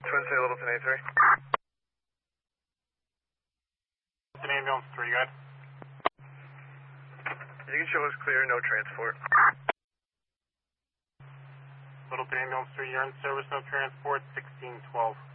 Twin City, Littleton A3. Littleton Ambulance 3, good. You can show us clear, no transport. Littleton Ambulance 3, you're in service, no transport, 1612.